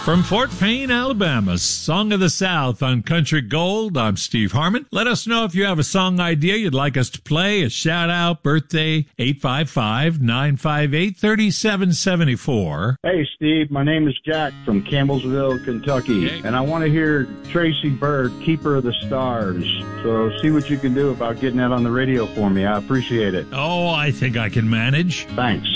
From Fort Payne, Alabama, Song of the South on Country Gold, I'm Steve Harmon. Let us know if you have a song idea you'd like us to play, a shout-out, birthday, 855-958-3774. Hey, Steve, my name is Jack from Campbellsville, Kentucky, and I want to hear Tracy Byrd, Keeper of the Stars. So see what you can do about getting that on the radio for me. I appreciate it. Oh, I think I can manage. Thanks.